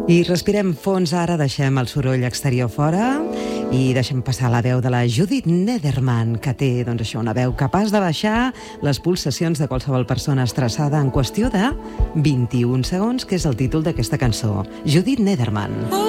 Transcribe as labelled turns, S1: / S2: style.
S1: I respirem fons ara, deixem el soroll exterior fora i deixem passar la veu de la Judith Nederman, que té, doncs això, una veu capaç de baixar les pulsacions de qualsevol persona estressada en qüestió de 21 segons, que és el títol d'aquesta cançó. Judith Nederman.